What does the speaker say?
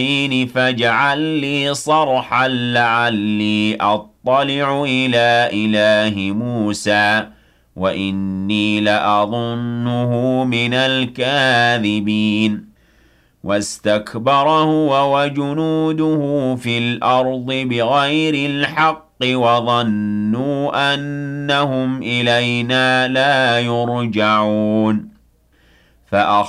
فاجعل لي صرحا لعلي أطلع إلى إله موسى وإني لأظنه من الكاذبين واستكبر هو وجنوده في الأرض بغير الحق وظنوا أنهم إلينا لا يرجعون